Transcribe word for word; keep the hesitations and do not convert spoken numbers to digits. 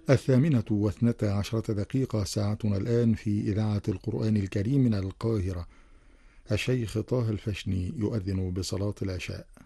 الثامنة واثنتا عشرة دقيقة ساعتنا الآن في إذاعة القرآن الكريم من القاهرة. الشيخ طه الفشني يؤذن بصلاة العشاء.